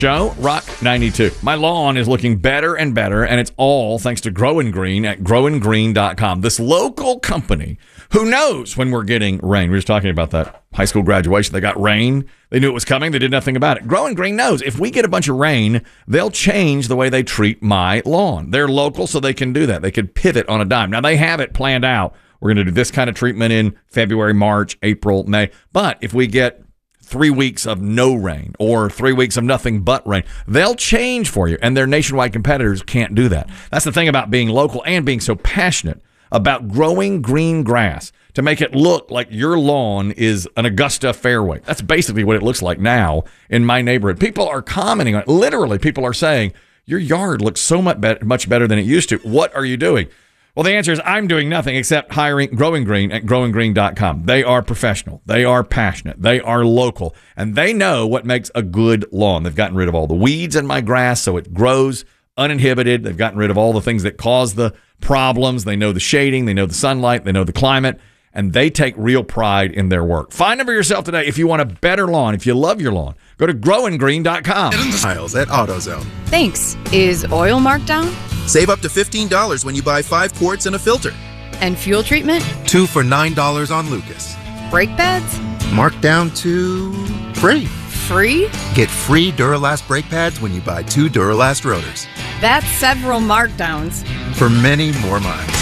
Joe, Rock 92. My lawn is looking better and better, and it's all thanks to Growing Green at growinggreen.com. This local company who knows when we're getting rain. We were just talking about that high school graduation. They got rain. They knew it was coming. They did nothing about it. Growing Green knows if we get a bunch of rain, they'll change the way they treat my lawn. They're local, so they can do that. They could pivot on a dime. Now, they have it planned out. We're going to do this kind of treatment in February, March, April, May. But if we get 3 weeks of no rain or 3 weeks of nothing but rain, they'll change for you. And their nationwide competitors can't do that. That's the thing about being local and being so passionate about growing green grass to make it look like your lawn is an Augusta fairway. That's basically what it looks like now in my neighborhood. People are commenting on it. Literally, people are saying, your yard looks so much better than it used to. What are you doing? Well, the answer is I'm doing nothing except hiring Growing Green at growinggreen.com. They are professional. They are passionate. They are local. And they know what makes a good lawn. They've gotten rid of all the weeds in my grass so it grows uninhibited. They've gotten rid of all the things that cause the problems. They know the shading. They know the sunlight. They know the climate. And they take real pride in their work. Find them for yourself today if you want a better lawn. If you love your lawn, go to growinggreen.com. Miles at AutoZone. Thanks. Is oil marked down? Save up to $15 when you buy 5 quarts and a filter. And fuel treatment? 2 for $9 on Lucas. Brake pads? Marked down to free. Free? Get free Duralast brake pads when you buy 2 Duralast rotors. That's several markdowns. For many more miles.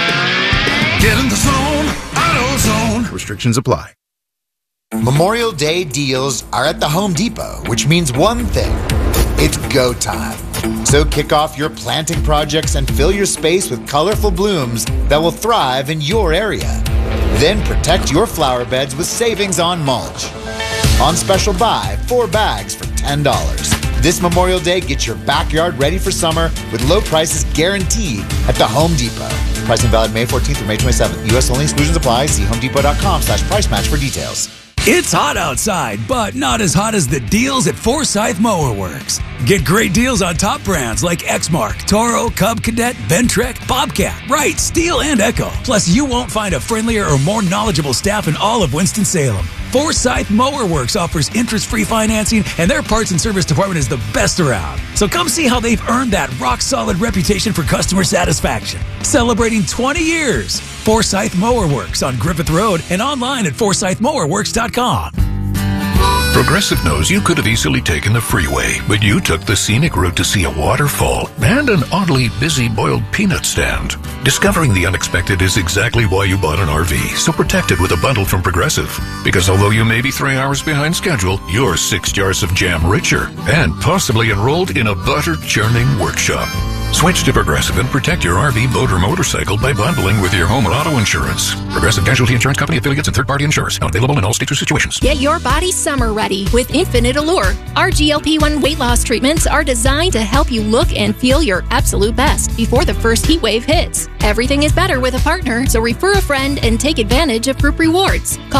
Get in the zone, AutoZone. Restrictions apply. Memorial Day deals are at the Home Depot, which means one thing. It's go time. So kick off your planting projects and fill your space with colorful blooms that will thrive in your area. Then protect your flower beds with savings on mulch. On special buy, 4 bags for $10. This Memorial Day, get your backyard ready for summer with low prices guaranteed at the Home Depot. Pricing valid May 14th through May 27th. U.S. only. Exclusions apply. See homedepot.com/price match for details. It's hot outside, but not as hot as the deals at Forsyth Mower Works. Get great deals on top brands like Exmark, Toro, Cub Cadet, Ventrek, Bobcat, Wright, Steel, and Echo. Plus, you won't find a friendlier or more knowledgeable staff in all of Winston-Salem. Forsyth Mower Works offers interest-free financing, and their parts and service department is the best around. So come see how they've earned that rock-solid reputation for customer satisfaction. Celebrating 20 years. Forsyth Mower Works on Griffith Road and online at forsythmowerworks.com. Progressive knows you could have easily taken the freeway, but you took the scenic route to see a waterfall and an oddly busy boiled peanut stand. Discovering the unexpected is exactly why you bought an RV, so protect it with a bundle from Progressive. Because although you may be 3 hours behind schedule, you're 6 jars of jam richer and possibly enrolled in a butter-churning workshop. Switch to Progressive and protect your RV, boat, or motorcycle by bundling with your home and auto insurance. Progressive Casualty Insurance Company, affiliates, and third-party insurers. Not available in all states or situations. Get your body summer ready with Infinite Allure. Our GLP-1 weight loss treatments are designed to help you look and feel your absolute best before the first heat wave hits. Everything is better with a partner, so refer a friend and take advantage of group rewards. Call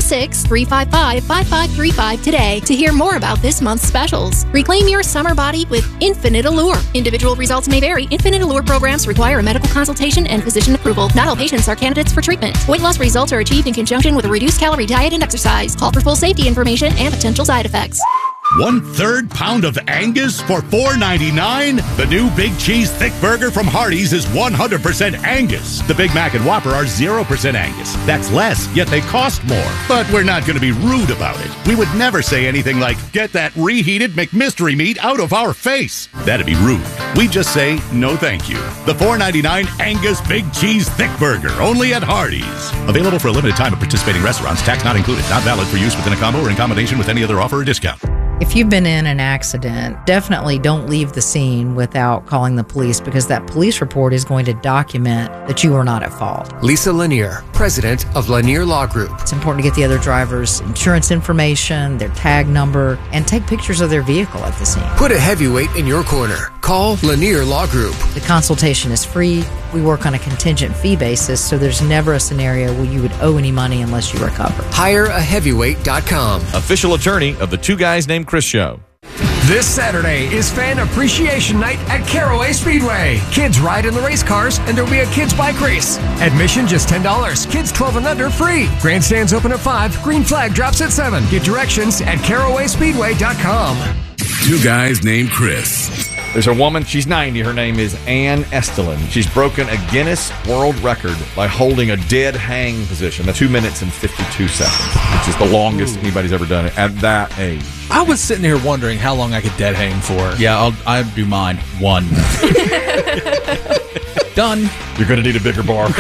336-355-5535 today to hear more about this month's specials. Reclaim your summer body with Infinite Allure. Individual results may vary. Infinite Allure programs require a medical consultation and physician approval. Not all patients are candidates for treatment. Weight loss results are achieved in conjunction with a reduced calorie diet and exercise. Call for full safety information and potential side effects. 1/3 pound of Angus for $4.99? The new Big Cheese Thick Burger from Hardee's is 100% Angus. The Big Mac and Whopper are 0% Angus. That's less, yet they cost more. But we're not going to be rude about it. We would never say anything like, get that reheated McMystery meat out of our face. That'd be rude. We just say, no thank you. The $4.99 Angus Big Cheese Thick Burger, only at Hardee's. Available for a limited time at participating restaurants. Tax not included. Not valid for use within a combo or in combination with any other offer or discount. If you've been in an accident, definitely don't leave the scene without calling the police, because that police report is going to document that you were not at fault. Lisa Lanier, president of Lanier Law Group. It's important to get the other driver's insurance information, their tag number, and take pictures of their vehicle at the scene. Put a heavyweight in your corner. Call Lanier Law Group. The consultation is free. We work on a contingent fee basis, so there's never a scenario where you would owe any money unless you recover. HireAHeavyweight.com. Official attorney of the Two Guys Named Chris show. This Saturday is Fan Appreciation Night at Caraway Speedway. Kids ride in the race cars, and there'll be a kids bike race. Admission just $10. Kids 12 and under free. Grandstands open at 5. Green flag drops at 7. Get directions at CarawaySpeedway.com. Two guys named Chris. There's a woman, she's 90. Her name is Ann Estelin. She's broken a Guinness World Record by holding a dead hang position. That's 2 minutes and 52 seconds, which is the longest anybody's ever done it at that age. I was sitting here wondering how long I could dead hang for. Yeah, I'll do mine. 1. Done. You're going to need a bigger bar.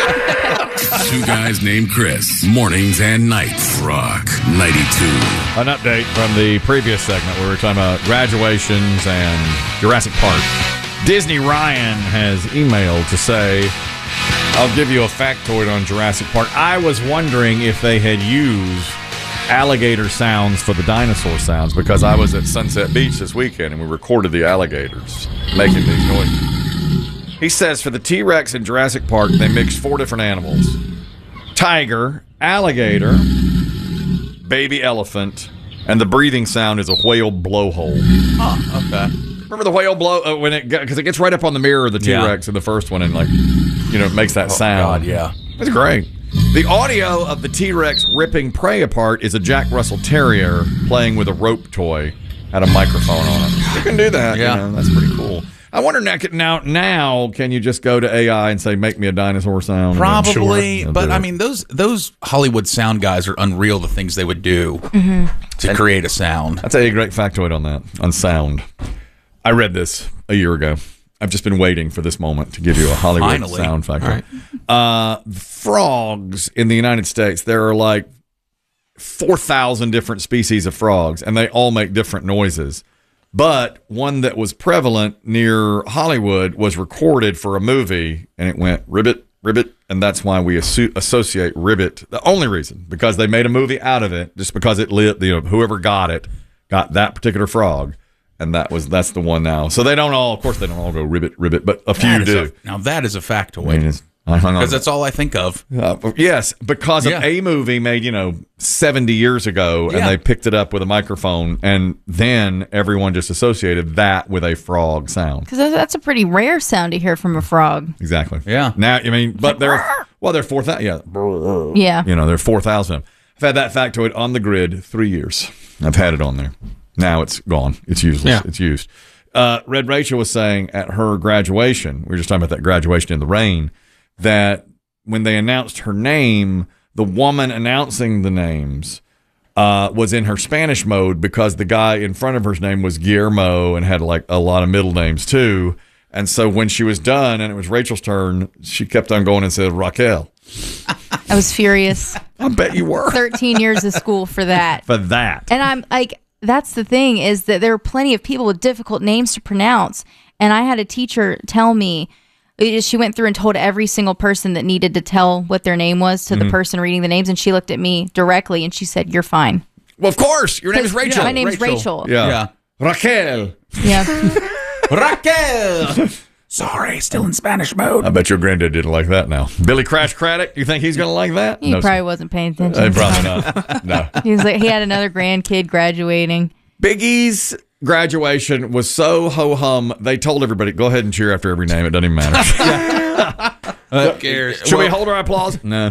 Two guys named Chris. Mornings and nights. Rock 92. An update from the previous segment where we were talking about graduations and Jurassic Park. Disney Ryan has emailed to say, I'll give you a factoid on Jurassic Park. I was wondering if they had used alligator sounds for the dinosaur sounds because I was at Sunset Beach this weekend and we recorded the alligators making these noises. He says for the T-Rex in Jurassic Park, they mixed 4 different animals. Tiger, alligator, baby elephant, and the breathing sound is a whale blowhole. Oh, okay. Remember the whale blow when because it gets right up on the mirror of the T-Rex in the first one and it makes that sound. God, yeah. That's great. The audio of the T-Rex ripping prey apart is a Jack Russell Terrier playing with a rope toy, had a microphone on it. You can do that. Yeah. That's pretty cool. I wonder now can you just go to AI and say, make me a dinosaur sound? Probably, sure, but I mean, those Hollywood sound guys are unreal, the things they would do to create a sound. I'll tell you a great factoid on that, on sound. I read this a year ago. I've just been waiting for this moment to give you a Hollywood sound factoid. Right. Frogs in the United States, there are like 4,000 different species of frogs, and they all make different noises. But one that was prevalent near Hollywood was recorded for a movie, and it went ribbit, ribbit, and that's why we associate ribbit. The only reason, because they made a movie out of it, just because it lit, whoever got that particular frog, and that's the one now. So they don't all, of course, they don't all go ribbit, ribbit, but a few do. Now that is a factoid. Because that's all I think of. Yes, because of a movie made, 70 years ago, and they picked it up with a microphone, and then everyone just associated that with a frog sound. Because that's a pretty rare sound to hear from a frog. Exactly. Yeah. Now, but they're 4,000. Yeah. There are 4,000. I've had that factoid on the grid 3 years. I've had it on there. Now it's gone. It's useless. Yeah. It's used. Red Rachel was saying at her graduation, we were just talking about that graduation in the rain, that when they announced her name, the woman announcing the names was in her Spanish mode because the guy in front of her's name was Guillermo and had like a lot of middle names too. And so when she was done and it was Rachel's turn, she kept on going and said, Raquel. I was furious. I bet you were. 13 years of school for that. For that. And I'm like, that's the thing, is that there are plenty of people with difficult names to pronounce. And I had a teacher tell me, she went through and told every single person that needed to tell what their name was to the person reading the names, and she looked at me directly and she said, "You're fine." Well, of course. Your name is Rachel. My name's Rachel. Yeah. Raquel. Yeah. Raquel. Sorry, still in Spanish mode. I bet your granddad didn't like that now. Billy Crash Craddock, you think he's going to like that? He probably wasn't paying attention. Probably not. No. He was like, he had another grandkid graduating. Biggie's graduation was so ho-hum, they told everybody, go ahead and cheer after every name. It doesn't even matter. Who cares? Should we hold our applause? No.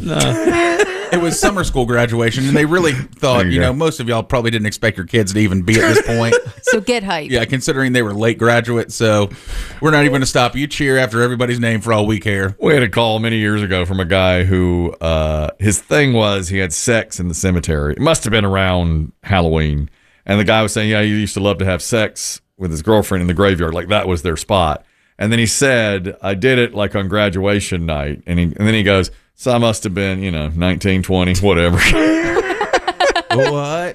It was summer school graduation, and they really thought, most of y'all probably didn't expect your kids to even be at this point. So get hyped. Yeah, considering they were late graduates, so we're not even going to stop. You cheer after everybody's name for all we care. We had a call many years ago from a guy who, his thing was he had sex in the cemetery. It must have been around Halloween. And the guy was saying, yeah, he used to love to have sex with his girlfriend in the graveyard. Like that was their spot. And then he said, I did it like on graduation night. And then he goes, so I must have been, 19, 20, whatever. What?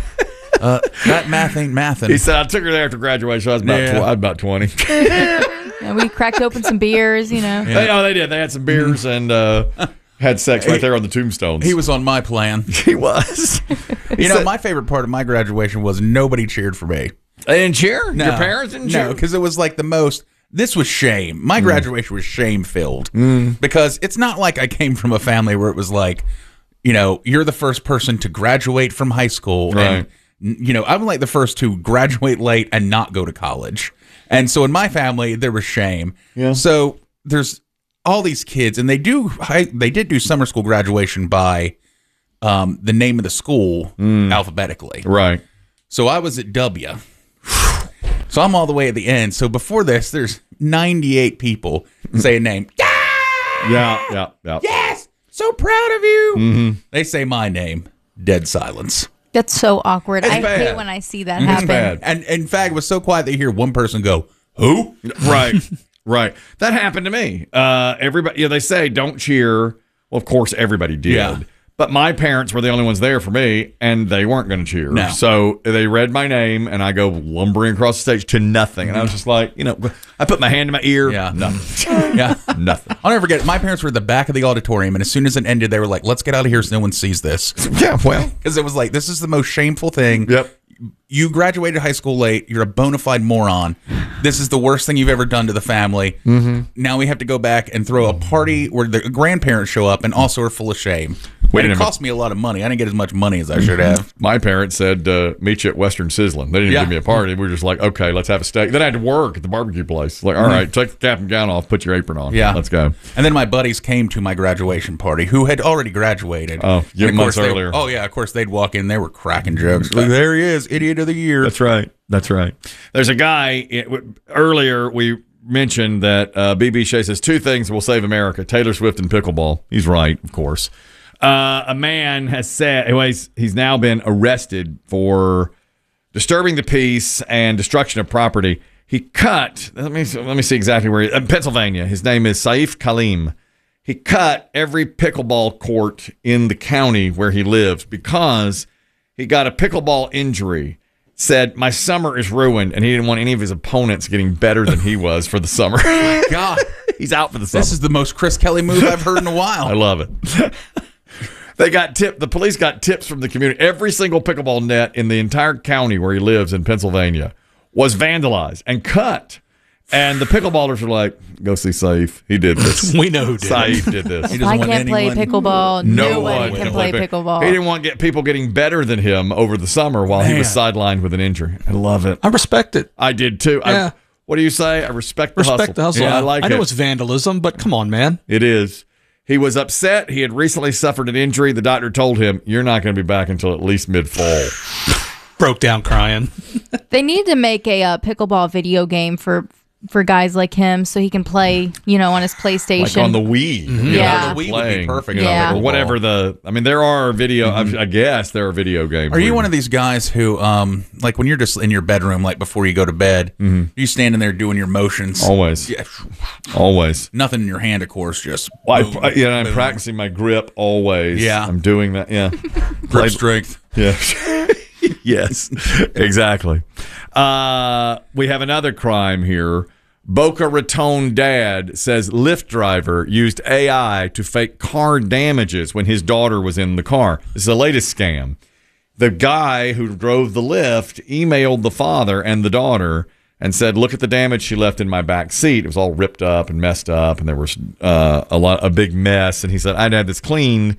That math ain't mathin'. He said, I took her there after graduation. I was about 20. And we cracked open some beers, Yeah. They did. They had some beers and had sex right there on the tombstones. He was on my plan. He was. My favorite part of my graduation was nobody cheered for me. They didn't cheer? No. Your parents didn't cheer? No, because it was like the most... This was shame. My graduation was shame-filled because it's not like I came from a family where it was like, you're the first person to graduate from high school. Right. And, I'm like the first to graduate late and not go to college. And so in my family, there was shame. Yeah. So there's all these kids, and they did do summer school graduation by the name of the school alphabetically. Right. So I was at W. So I'm all the way at the end. So before this, there's 98 people say a name. Yeah. Yes, so proud of you. Mm-hmm. They say my name. Dead silence. That's so awkward. It's I bad. hate when I see that happen. And in fact, it was so quiet that you hear one person go, "Who?" Right. Right. That happened to me. Everybody, they say don't cheer. Well, of course, everybody did. Yeah. But my parents were the only ones there for me, and they weren't going to cheer. No. So they read my name, and I go lumbering across the stage to nothing. And I was just like, I put my hand in my ear. Yeah. Nothing. Yeah. Nothing. I'll never forget it. My parents were at the back of the auditorium, and as soon as it ended, they were like, "Let's get out of here so no one sees this." Yeah, well. Because it was like, this is the most shameful thing. Yep. You graduated high school late. You're a bona fide moron. This is the worst thing you've ever done to the family. Mm-hmm. Now we have to go back and throw a party where the grandparents show up and also are full of shame. And it cost me a lot of money. I didn't get as much money as I should have. My parents said, meet you at Western Sizzlin'. They didn't even give me a party. We were just like, okay, let's have a steak. Then I had to work at the barbecue place. Like, all right, take the cap and gown off, put your apron on. Yeah. Let's go. And then my buddies came to my graduation party who had already graduated. Oh, And of months course earlier. Of course, they'd walk in. They were cracking jokes. Like, there he is, idiot of the year. That's right. That's right. There's a guy, earlier we mentioned that BB Shea says 2 things will save America, Taylor Swift and pickleball. He's right, of course. A man has said he's now been arrested for disturbing the peace and destruction of property. He cut, let me see exactly where he, Pennsylvania. His name is Saif Kalim. He cut every pickleball court in the county where he lives because he got a pickleball injury. Said, my summer is ruined, and he didn't want any of his opponents getting better than he was for the summer. God. He's out for the summer. This is the most Chris Kelly move I've heard in a while. I love it. The police got tips from the community. Every single pickleball net in the entire county where he lives in Pennsylvania was vandalized and cut. And the pickleballers were like, go see Saif. He did this. We know who did it. Saif did this. If I can't play pickleball, nobody can play pickleball. He didn't want to get people getting better than him over the summer while he was sidelined with an injury. I love it. I respect it. I did too. Yeah. What do you say? I respect the hustle. Yeah, I like it. I know it's vandalism, but come on, man. It is. He was upset. He had recently suffered an injury. The doctor told him, you're not going to be back until at least mid-fall. Broke down crying. They need to make a pickleball video game for guys like him so he can play, on his PlayStation. Like on the Wii. Mm-hmm. Yeah. The Wii would be perfect. Yeah. Or whatever there are video, I guess there are video games. Are you one of these guys who, like when you're just in your bedroom, like before you go to bed, you standing there doing your motions? Always. Yeah. Always. Nothing in your hand, of course, just boom, I'm practicing my grip always. Yeah. I'm doing that. Yeah. grip strength. Yeah. Yes, exactly. We have another crime here. Boca Raton dad says Lyft driver used AI to fake car damages when his daughter was in the car. This is the latest scam. The guy who drove the Lyft emailed the father and the daughter and said, look at the damage she left in my back seat. It was all ripped up and messed up, and there was a big mess. And he said, I'd had this clean,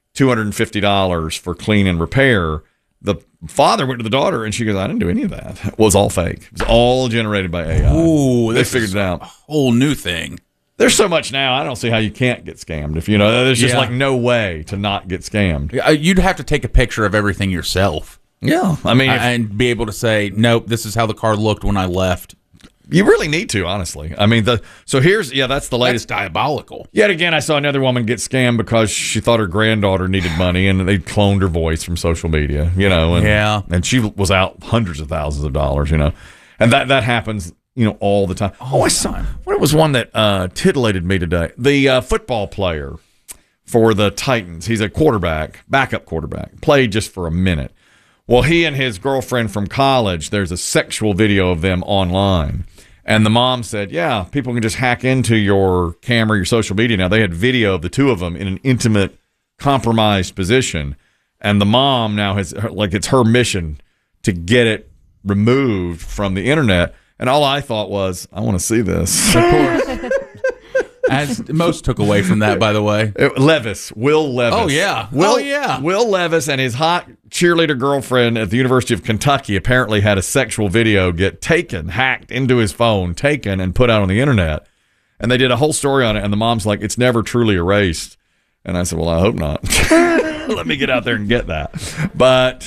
$250 for clean and repair. The father went to the daughter, and she goes, I didn't do any of that. It was all fake. It was all generated by AI. Ooh, they figured it out. A whole new thing. There's so much now. I don't see how you can't get scammed. If there's just like no way to not get scammed. You'd have to take a picture of everything yourself. Yeah, I mean, and be able to say, nope, this is how the car looked when I left. You really need to, honestly. I mean, that's the latest. That's diabolical. Yet again, I saw another woman get scammed because she thought her granddaughter needed money, and they cloned her voice from social media, and she was out hundreds of thousands of dollars, and that happens, all the time. I saw it was one that titillated me today. The football player for the Titans, he's a backup quarterback, played just for a minute. Well, he and his girlfriend from college, there's a sexual video of them online. And the mom said, yeah, people can just hack into your camera, your social media now. They had video of the two of them in an intimate, compromised position. And the mom now has, it's her mission to get it removed from the internet. And all I thought was, I want to see this. Of course. As most took away from that, by the way. Will Levis. Oh, yeah. Will Levis and his hot cheerleader girlfriend at the University of Kentucky apparently had a sexual video get hacked into his phone, taken, and put out on the internet. And they did a whole story on it, and the mom's like, it's never truly erased. And I said, well, I hope not. Let me get out there and get that. But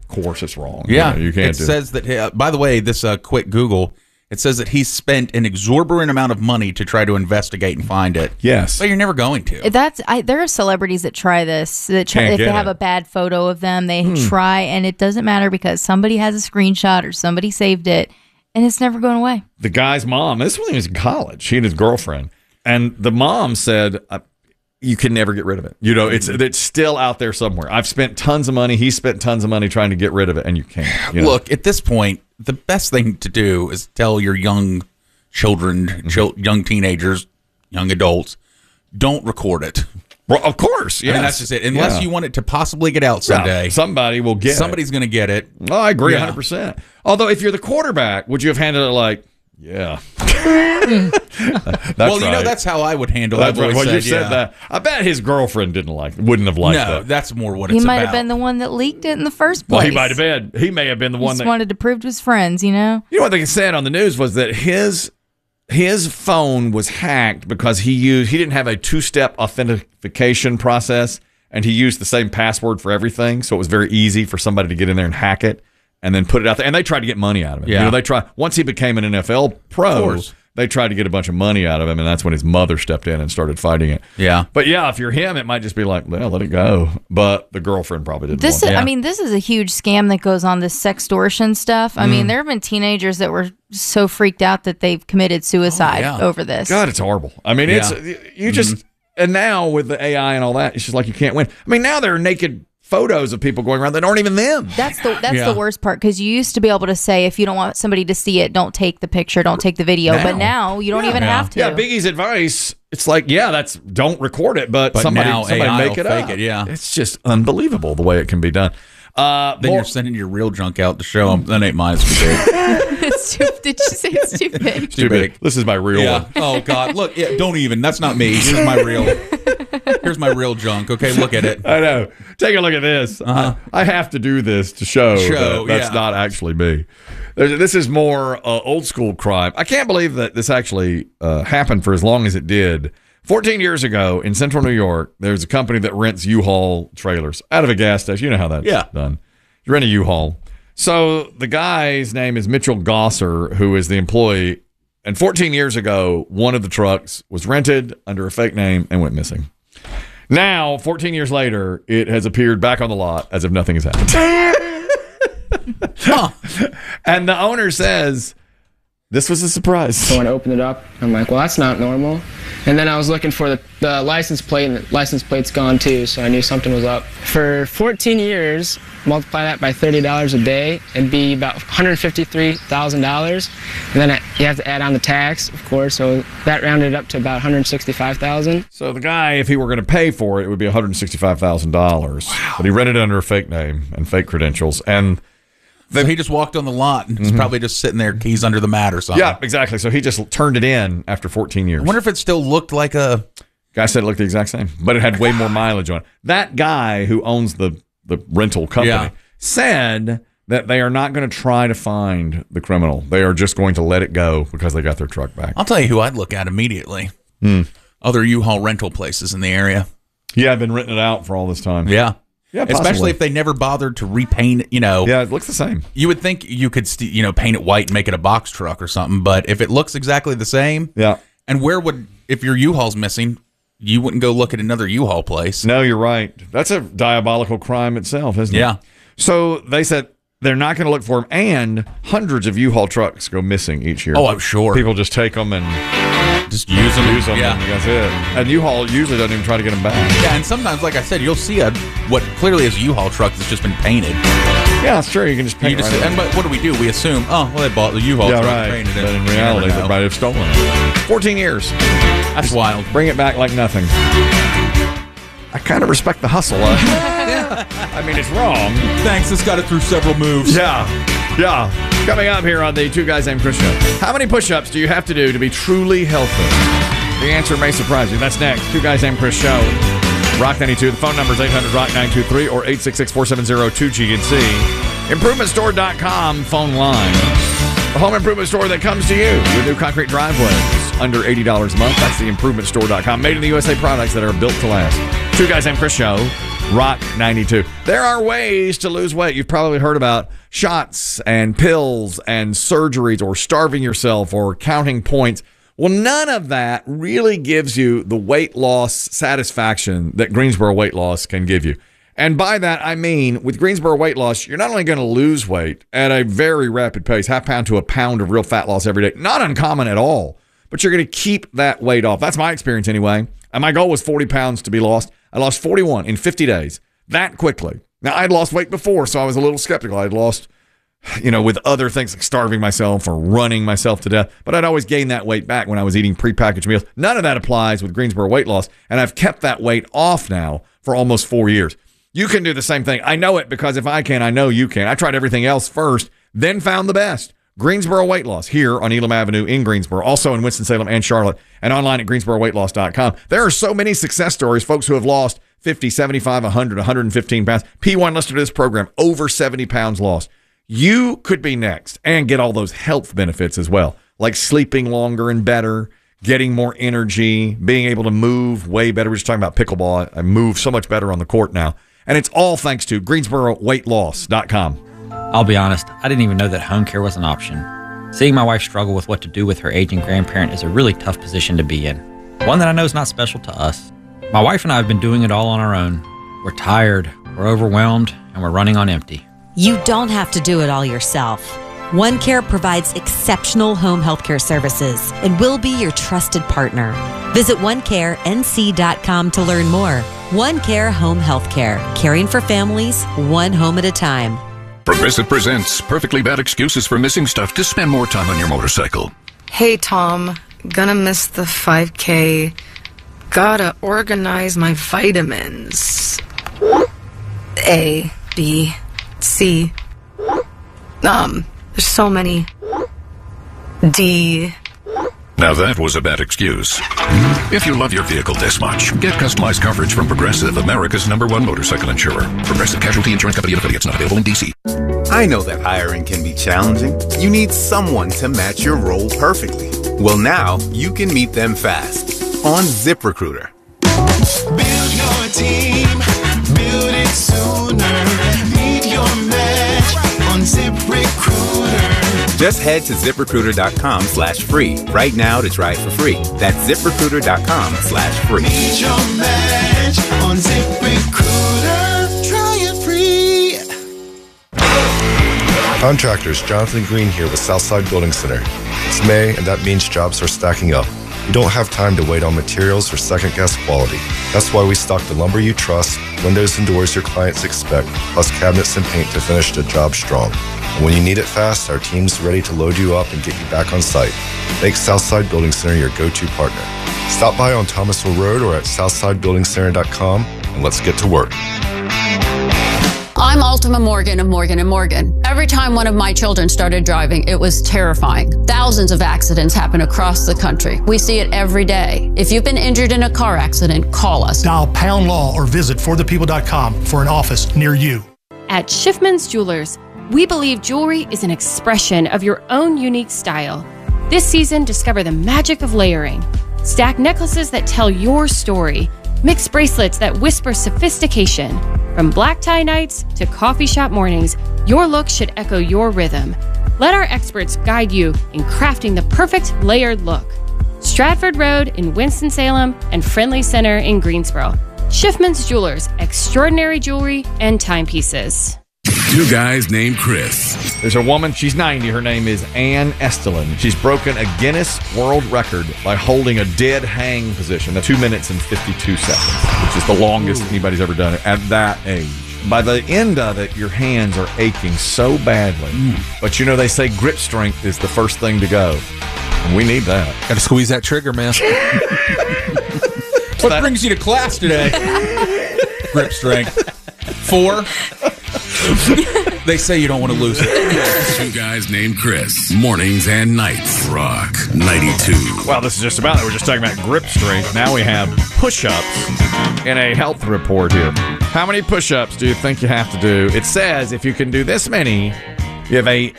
course it's wrong. Yeah, you can't it do says that, by the way, this quick Google, it says that he's spent an exorbitant amount of money to try to investigate and find it. Yes. But you're never going to. There are celebrities that try this. That Can't if they get have it. a bad photo of them, they try, and it doesn't matter because somebody has a screenshot or somebody saved it, and it's never going away. The guy's mom, this was when he was in college, he and his girlfriend, and the mom said, you can never get rid of it. You know, it's still out there somewhere. I've spent tons of money. He spent tons of money trying to get rid of it, and you can't. You know? Look, at this point, the best thing to do is tell your young children, young teenagers, young adults, don't record it. Well, of course, I mean, that's just it. Unless you want it to possibly get out someday. Somebody will get Somebody's going to get it. Oh, I agree Yeah. 100%. Although, if you're the quarterback, would you have handled it like, yeah. Well, you know, that's how I would handle it. That's right. Well, you said that. I bet his girlfriend wouldn't have liked that. No, that's more what He it's might about. have been the one that leaked it in the first Well, place. he might have been. He may have been the He one just that. wanted to prove to his friends, you know? You know what they said on the news was that his phone was hacked because he didn't have a two-step authentication process, and he used the same password for everything, so it was very easy for somebody to get in there and hack it and then put it out there. And they tried to get money out of it. Yeah. You know, once he became an NFL pro, they tried to get a bunch of money out of him, and that's when his mother stepped in and started fighting it. Yeah. But yeah, if you're him, it might just be like, well, let it go. But the girlfriend probably didn't This want is, it. I mean, this is a huge scam that goes on, this sextortion stuff. I mean, there have been teenagers that were so freaked out that they've committed suicide over this. God, it's horrible. I mean, it's you just and now with the AI and all that, it's just like you can't win. I mean, now there are naked photos of people going around that aren't even them. That's the worst part, because you used to be able to say, if you don't want somebody to see it, don't take the picture, don't take the video. But now you don't even have to. Yeah, Biggie's advice, it's like, that's don't record it, but somebody now make AI it will up. fake it, yeah. It's just unbelievable the way it can be done. Then you're sending your real junk out to show them. That ain't mine. It's too big. It's too, did you say it's too big? Too big. This is my real Yeah. one. Oh God. Look. Yeah. Don't even. That's not me. Here's my real. Here's my real junk. Okay. Look at it. I know. Take a look at this. I have to do this to show that that's not actually me. This is more old school crime. I can't believe that this actually happened for as long as it did. 14 years ago in central New York, there's a company that rents U-Haul trailers out of a gas station. You know how that's done. You rent a U-Haul. So the guy's name is Mitchell Gosser, who is the employee. And 14 years ago, one of the trucks was rented under a fake name and went missing. Now, 14 years later, it has appeared back on the lot as if nothing has happened. And the owner says, this was a surprise. So when I opened it up, I'm like, well, that's not normal. And then I was looking for the license plate, and the license plate's gone too, so I knew something was up. For 14 years, multiply that by $30 a day, it'd be about $153,000. And then you have to add on the tax, of course, so that rounded up to about $165,000. So the guy, if he were going to pay for it, it would be $165,000. Wow. But he rented it under a fake name and fake credentials. And So he just walked on the lot and he's probably just sitting there, keys under the mat or something. yeah, exactly. So he just turned it in after 14 years. I wonder if it still looked like a... Guy said it looked the exact same, but it had way more mileage on it. That guy who owns the rental company said that they are not going to try to find the criminal. They are just going to let it go because they got their truck back. I'll tell you who I'd look at immediately. Other U-Haul rental places in the area. Yeah, I've been renting it out for all this time. Yeah. Yeah, especially possibly. if they never bothered to repaint it, Yeah, it looks the same. You would think you could, paint it white and make it a box truck or something, but if it looks exactly the same, and if your U-Haul's missing, you wouldn't go look at another U-Haul place. No, you're right. That's a diabolical crime itself, isn't it? Yeah. So they said they're not going to look for him, and hundreds of U-Haul trucks go missing each year. Oh, I'm sure. People just take them and just use them. Yeah. And that's it. And U-Haul usually doesn't even try to get them back. Yeah, and sometimes, like I said, you'll see what clearly is a U-Haul truck that's just been painted. Yeah, that's true. You can just paint it right But what do we do? We assume, they bought the U-Haul truck and painted it. But in reality, they might have stolen it. 14 years. That's wild. Bring it back like nothing. I kind of respect the hustle. I mean, it's wrong. Thanks. This got it through several moves. Yeah. Coming up here on the Two Guys Named Chris Show. How many push-ups do you have to do to be truly healthy? The answer may surprise you. That's next. Two Guys Named Chris Show. Rock 92. The phone number is 800-ROCK-923 or 866-470-2GNC. ImprovementStore.com phone line. The home improvement store that comes to you with new concrete driveways under $80 a month. That's the ImprovementStore.com. Made in the USA products that are built to last. Two Guys Named Chris Show. Rock 92. There are ways to lose weight. You've probably heard about shots and pills and surgeries or starving yourself or counting points. Well, none of that really gives you the weight loss satisfaction that Greensboro Weight Loss can give you. And by that, I mean, with Greensboro Weight Loss, you're not only going to lose weight at a very rapid pace, half pound to a pound of real fat loss every day, not uncommon at all, but you're going to keep that weight off. That's my experience anyway. And my goal was 40 pounds to be lost. I lost 41 in 50 days, that quickly. Now, I'd lost weight before, so I was a little skeptical. I'd lost, with other things like starving myself or running myself to death, but I'd always gained that weight back when I was eating prepackaged meals. None of that applies with Greensboro Weight Loss, and I've kept that weight off now for almost 4 years. You can do the same thing. I know it because if I can, I know you can. I tried everything else first, then found the best. Greensboro Weight Loss here on Elam Avenue in Greensboro, also in Winston-Salem and Charlotte, and online at GreensboroWeightLoss.com. There are so many success stories, folks who have lost 50, 75, 100, 115 pounds. P1 listener to this program, over 70 pounds lost. You could be next and get all those health benefits as well, like sleeping longer and better, getting more energy, being able to move way better. We're just talking about pickleball. I move so much better on the court now. And it's all thanks to GreensboroWeightLoss.com. I'll be honest, I didn't even know that home care was an option. Seeing my wife struggle with what to do with her aging grandparent is a really tough position to be in. One that I know is not special to us. My wife and I have been doing it all on our own. We're tired, we're overwhelmed, and we're running on empty. You don't have to do it all yourself. OneCare provides exceptional home healthcare services and will be your trusted partner. Visit OneCareNC.com to learn more. OneCare Home Healthcare, caring for families, one home at a time. Progressive presents Perfectly Bad Excuses for Missing Stuff to Spend More Time on Your Motorcycle. Hey, Tom. Gonna miss the 5K. Gotta organize my vitamins. A, B, C. There's so many. D. Now that was a bad excuse. If you love your vehicle this much, get customized coverage from Progressive, America's #1 motorcycle insurer. Progressive Casualty Insurance Company and affiliates, not available in D.C. I know that hiring can be challenging. You need someone to match your role perfectly. Well, now you can meet them fast on ZipRecruiter. Build your team, build it sooner. Meet your match on ZipRecruiter. Just head to ZipRecruiter.com/free right now to try it for free. That's ZipRecruiter.com/free. Meet your match on ZipRecruiter. Try it free. Contractors, Jonathan Green here with Southside Building Center. It's May, and that means jobs are stacking up. You don't have time to wait on materials or second-guess quality. That's why we stock the lumber you trust, windows and doors your clients expect, plus cabinets and paint to finish the job strong. And when you need it fast, our team's ready to load you up and get you back on site. Make Southside Building Center your go-to partner. Stop by on Thomasville Road or at southsidebuildingcenter.com, and let's get to work. I'm Ultima Morgan of Morgan & Morgan. Every time one of my children started driving, it was terrifying. Thousands of accidents happen across the country. We see it every day. If you've been injured in a car accident, call us. Dial Pound Law or visit forthepeople.com for an office near you. At Schiffman's Jewelers, we believe jewelry is an expression of your own unique style. This season, discover the magic of layering. Stack necklaces that tell your story. Mix bracelets that whisper sophistication. From black tie nights to coffee shop mornings, your look should echo your rhythm. Let our experts guide you in crafting the perfect layered look. Stratford Road in Winston-Salem and Friendly Center in Greensboro. Schiffman's Jewelers, extraordinary jewelry and timepieces. Two guys named Chris. There's a woman, she's 90. Her name is Ann Estelin. She's broken a Guinness World Record by holding a dead hang position at 2 minutes and 52 seconds, which is the longest anybody's ever done it at that age. By the end of it, your hands are aching so badly. But you know, they say grip strength is the first thing to go. And we need that. Got to squeeze that trigger, man. What brings you to class today? Grip strength. 4. They say you don't want to lose it. Two guys named Chris. Mornings and nights. Rock 92. Well, this is just about it. We're just talking about grip strength. Now we have push-ups in a health report here. How many push-ups do you think you have to do? It says if you can do this many, you have a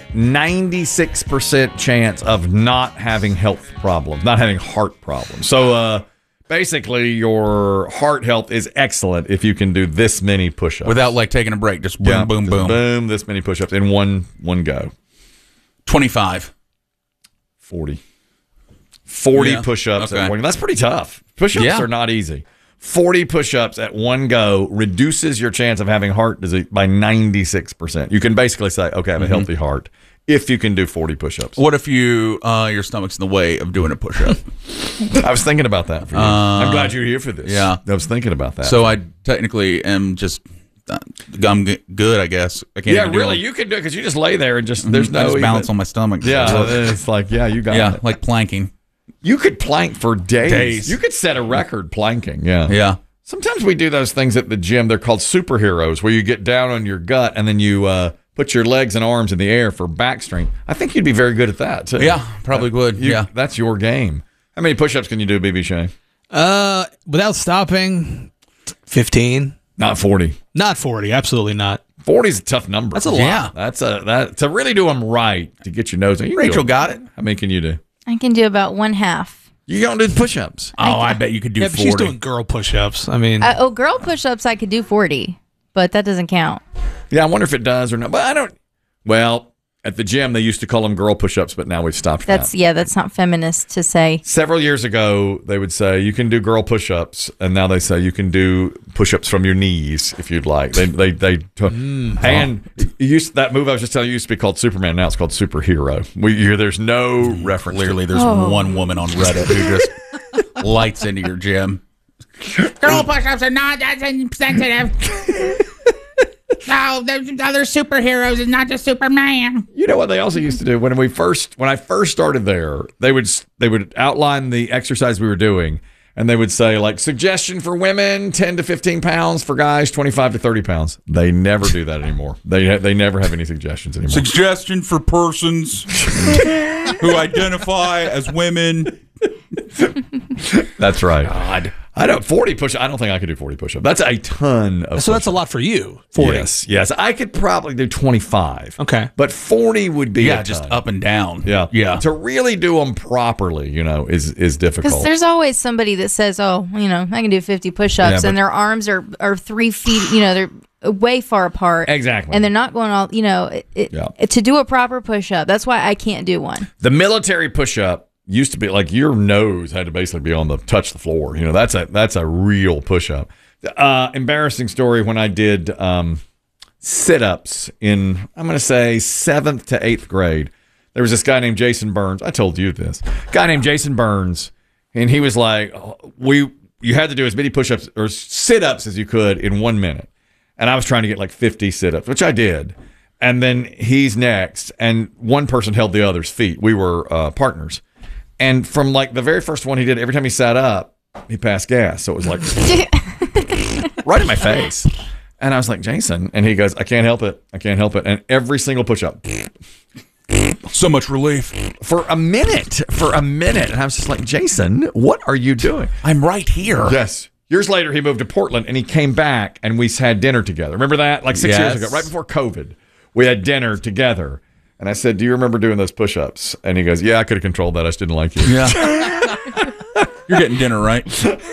96% chance of not having health problems, not having heart problems. So basically your heart health is excellent if you can do this many push-ups without like taking a break. Just boom, boom, boom, boom. This many push-ups in one go. 25, 40 push-ups at one. That's pretty tough. Push-ups are not easy. 40 push-ups at one go reduces your chance of having heart disease by 96%. You can basically say, okay, I have a healthy heart if you can do 40 push-ups. What if you your stomach's in the way of doing a push-up? I was thinking about that for you. I'm glad you're here for this. Yeah. I was thinking about that. So I technically am just I'm good, I guess. I can't even really, you can do it because you just lay there and just there's no balance on my stomach. Yeah, it's like, you got it. Like planking. You could plank for days. You could set a record planking. Yeah. Sometimes we do those things at the gym. They're called superheroes, where you get down on your gut and then you put your legs and arms in the air for back strength. I think you'd be very good at that, too. Yeah, probably would. That's your game. How many push-ups can you do, BB Shane? Without stopping, 15. Not 40. Not 40. Absolutely not. 40 is a tough number. That's a lot. That's to really do them right, to get your nose in. Rachel got it. How many can you do? I can do about 1/2. You don't do push-ups. Oh, I bet you could do 40. She's doing girl push-ups. I mean, girl push-ups, I could do 40, but that doesn't count. Yeah, I wonder if it does or not. But I don't. Well, at the gym, they used to call them girl push-ups, but now we've stopped that. That's not feminist to say. Several years ago, they would say you can do girl push-ups, and now they say you can do push-ups from your knees if you'd like. And that move I was just telling you used to be called Superman. Now it's called superhero. There's no reference. Clearly, there's one woman on Reddit who just lights into your gym. Girl push-ups are not that sensitive. No, there's other superheroes. It's not just Superman. You know what they also used to do when I first started there? They would outline the exercise we were doing, and they would say like suggestion for women 10 to 15 pounds, for guys 25 to 30 pounds. They never do that anymore. They never have any suggestions anymore. Suggestion for persons who identify as women. That's right. God. I don't 40 push. I don't think I could do 40 push-ups. That's a ton of. So that's a lot for you. 40. Yes. I could probably do 25. Okay, but 40 would be just up and down. Yeah. To really do them properly, is difficult. Because there's always somebody that says, "Oh, I can do 50 push-ups," and their arms are 3 feet. They're way far apart. Exactly. And they're not going all. To do a proper push-up. That's why I can't do one. The military push-up used to be like your nose had to basically be touch the floor. That's a real push-up. Embarrassing story when I did sit-ups in, I'm going to say 7th to 8th grade. There was this guy named Jason Burns. I told you this. Guy named Jason Burns, and he was like, you had to do as many push-ups or sit-ups as you could in 1 minute. And I was trying to get like 50 sit-ups, which I did. And then he's next, and one person held the other's feet. We were partners. And from like the very first one he did, every time he sat up, he passed gas. So it was like right in my face. And I was like, Jason. And he goes, I can't help it. And every single push-up. So much relief. For a minute. And I was just like, Jason, what are you doing? I'm right here. Yes. Years later, he moved to Portland, and he came back, and we had dinner together. Remember that? Like 6 years ago, right before COVID. We had dinner together. And I said, do you remember doing those push-ups? And he goes, yeah, I could have controlled that. I just didn't like you. Yeah. You're getting dinner, right?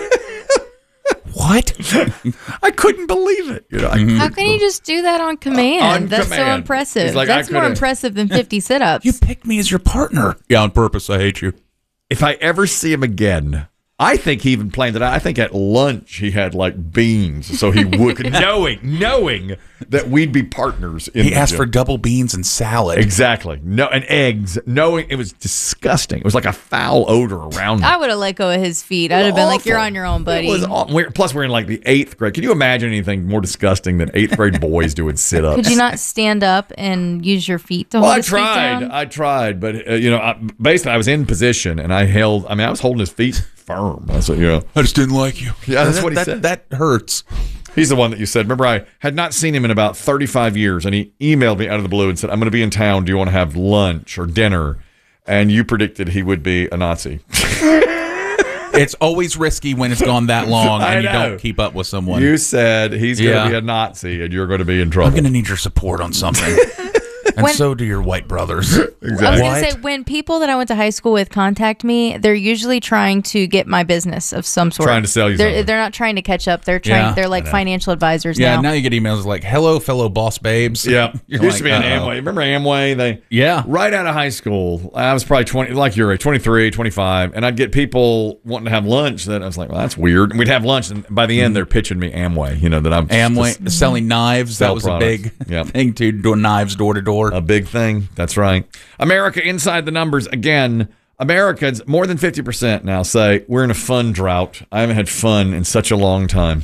What? I couldn't believe it. How can you just do that on command? That's so impressive. Like, that's more impressive than 50 sit-ups. You picked me as your partner. Yeah, on purpose. I hate you. If I ever see him again, I think he even planned it out. I think at lunch he had like beans, so he would knowing that we'd be partners. He asked for double beans and salad. Exactly. And eggs. Knowing it was disgusting. It was like a foul odor around me. I would have let go of his feet. I'd have been like, "You're on your own, buddy." Plus, we're in like the 8th grade. Can you imagine anything more disgusting than 8th grade boys doing sit-ups? Could you not stand up and use your feet to hold his feet down? I tried, but basically, I was in position and I was holding his feet firm. That's what, I just didn't like you. Yeah, that's what he said. That hurts. He's the one that you said. Remember, I had not seen him in about 35 years, and he emailed me out of the blue and said, I'm going to be in town. Do you want to have lunch or dinner? And you predicted he would be a Nazi. It's always risky when it's gone that long and you don't keep up with someone. You said he's going to be a Nazi, and you're going to be in trouble. I'm going to need your support on something. And When- so do your white brothers. I was going to say, when people that I went to high school with contact me, they're usually trying to get my business of some sort. Trying to sell you They're something. not trying to catch up. They're trying. Yeah. They're like financial advisors Yeah, now. now you get emails like, hello, fellow boss babes. Yeah. You're Used to be like, an uh-oh. Amway. Remember Amway? Yeah. Right out of high school, I was probably 20, like your age, 23, 25, and I'd get people wanting to have lunch that I was like, well, that's weird. And we'd have lunch, and by the end, they're pitching me Amway, that I'm Amway, selling knives. sell That was products. a big thing, too, doing knives door to door. A big thing. That's right. America inside the numbers again. Americans, more than 50% now say we're in a fun drought. I haven't had fun in such a long time.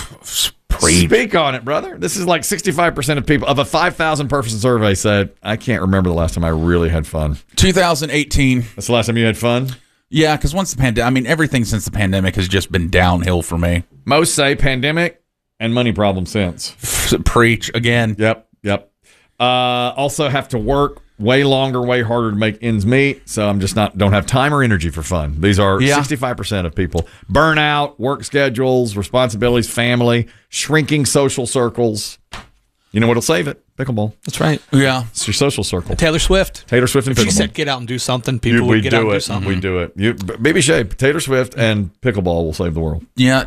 Speak on it, brother. This is like 65% of people of a 5,000 person survey said, I can't remember the last time I really had fun. 2018. That's the last time you had fun? Yeah, because once the pandemic, everything since the pandemic has just been downhill for me. Most say pandemic and money problems since. Preach again. Yep. Also have to work way longer, way harder to make ends meet. So I'm just don't have time or energy for fun. These are 65% of people. Burnout, work schedules, responsibilities, family, shrinking social circles. You know what'll save it? Pickleball. That's right. Yeah. It's your social circle. Taylor Swift. And If pickleball. she said get out and do something, people would get out and do something. We do it. Baby Shay, Taylor Swift, and pickleball will save the world. Yeah,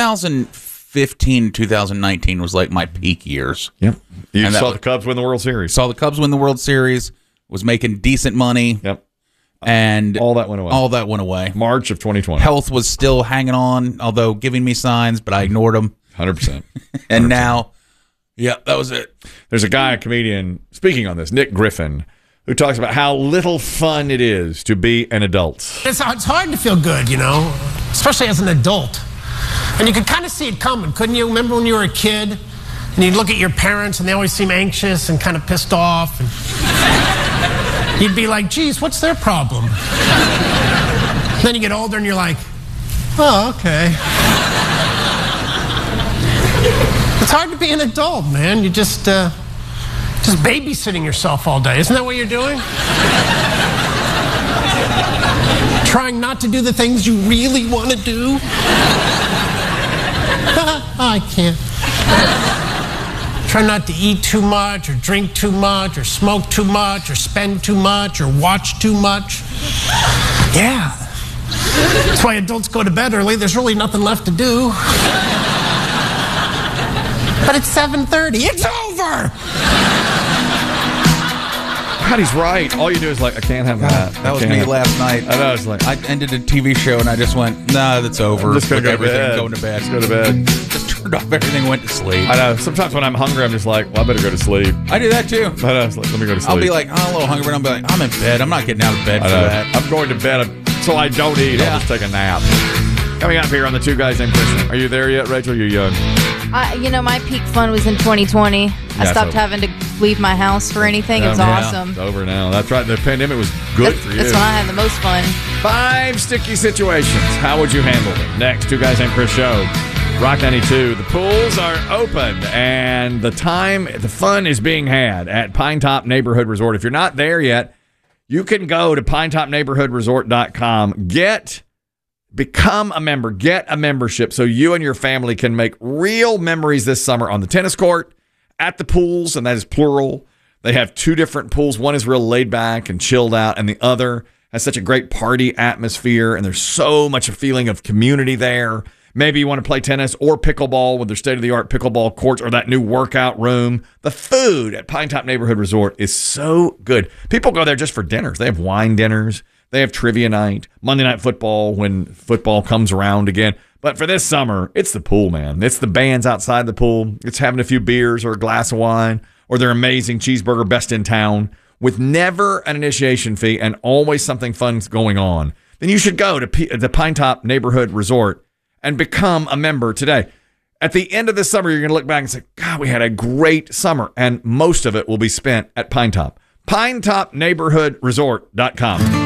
2015, 2019 was like my peak years. Yep. You And saw the Cubs win the World Series. Saw the Cubs win the World Series, was making decent money. Yep. And all that went away. March of 2020. Health was still hanging on, although giving me signs, but I ignored them. 100%. And now, yeah, that was it. There's a guy, a comedian, speaking on this, Nick Griffin, who talks about how little fun it is to be an adult. It's hard to feel good, especially as an adult. And you could kind of see it coming, couldn't you? Remember when you were a kid and you'd look at your parents and they always seem anxious and kind of pissed off. And you'd be like, geez, what's their problem? Then you get older and you're like, oh, okay. It's hard to be an adult, man. You just babysitting yourself all day. Isn't that what you're doing? Trying not to do the things you really want to do. I can't. Try not to eat too much, or drink too much, or smoke too much, or spend too much, or watch too much. Yeah. That's why adults go to bed early. There's really nothing left to do. But it's 7:30. It's over! God, he's right. All you do is like, I can't have that. That was me last night. I know. It's like, I ended a TV show and I just went, nah, that's over. I'm just going to go to everything, bed. going to bed. Just go to bed. Just turned off everything, went to sleep. I know. Sometimes when I'm hungry, I'm just like, well, I better go to sleep. I do that too. I know. It's like, let me go to sleep. I'll be like, oh, a little hungry, and I'll be like, I'm in bed. I'm not getting out of bed for that. I'm going to bed so I don't eat. I'll just take a nap. Coming up here on the Two Guys Named Chris. Are you there yet, Rachel? You're young. My peak fun was in 2020. I stopped having to leave my house for anything. It was awesome. It's over now. That's right. The pandemic was good for you. That's when I had the most fun. 5 sticky situations. How would you handle them? Next, Two Guys Named Chris show. Rock 92. The pools are open, and the fun is being had at Pine Top Neighborhood Resort. If you're not there yet, you can go to pinetopneighborhoodresort.com. Become a member. Get a membership so you and your family can make real memories this summer on the tennis court, at the pools, and that is plural. They have 2 different pools. One is real laid back and chilled out, and the other has such a great party atmosphere, and there's so much a feeling of community there. Maybe you want to play tennis or pickleball with their state-of-the-art pickleball courts or that new workout room. The food at Pine Top Neighborhood Resort is so good. People go there just for dinners. They have wine dinners. They have trivia night, Monday Night Football when football comes around again. But for this summer, it's the pool, man. It's the bands outside the pool. It's having a few beers or a glass of wine or their amazing cheeseburger best in town with never an initiation fee and always something fun going on. Then you should go to the Pine Top Neighborhood Resort and become a member today. At the end of this summer, you're going to look back and say, God, we had a great summer. And most of it will be spent at Pine Top. PinetopNeighborhoodResort.com.